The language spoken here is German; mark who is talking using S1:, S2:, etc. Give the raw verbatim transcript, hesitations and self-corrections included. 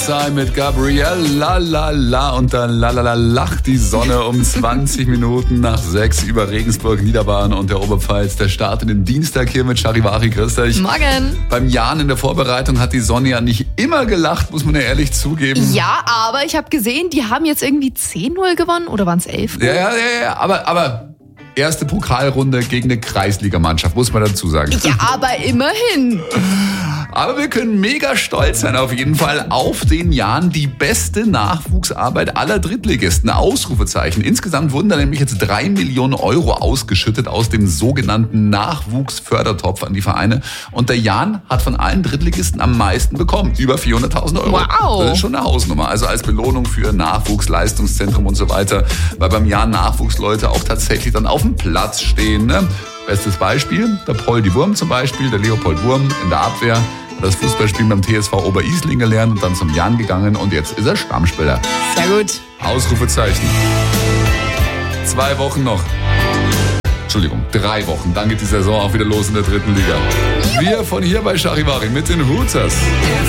S1: Outside mit Gabrielle, la la la, und dann la la la lacht die Sonne um zwanzig Minuten nach sechs über Regensburg, Niederbayern und der Oberpfalz. Der Start in den Dienstag hier mit Charivari. Grüß dich.
S2: Morgen.
S1: Beim Jan in der Vorbereitung hat die Sonne ja nicht immer gelacht, muss man ja ehrlich zugeben.
S2: Ja, aber ich habe gesehen, die haben jetzt irgendwie zehn null gewonnen, oder waren es elf null?
S1: Ja, ja, ja, ja, aber, aber erste Pokalrunde gegen eine Kreisligamannschaft, muss man dazu sagen.
S2: Ja, aber immerhin.
S1: Aber wir können mega stolz sein auf jeden Fall auf den Jan. Die beste Nachwuchsarbeit aller Drittligisten. Ausrufezeichen. Insgesamt wurden da nämlich jetzt drei Millionen Euro ausgeschüttet aus dem sogenannten Nachwuchsfördertopf an die Vereine. Und der Jan hat von allen Drittligisten am meisten bekommen. Über vierhunderttausend Euro.
S2: Wow.
S1: Das ist schon eine Hausnummer. Also als Belohnung für Nachwuchsleistungszentrum und so weiter. Weil beim Jan Nachwuchsleute auch tatsächlich dann auf dem Platz stehen. Ne? Bestes Beispiel, der Poldi Wurm zum Beispiel, der Leopold Wurm in der Abwehr, hat das Fußballspielen beim T S V Oberisling gelernt und dann zum Jan gegangen und jetzt ist er Stammspieler.
S2: Sehr gut.
S1: Ausrufezeichen. Zwei Wochen noch. Entschuldigung, drei Wochen. Dann geht die Saison auch wieder los in der dritten Liga. Wir von hier bei Charivari mit den Hooters.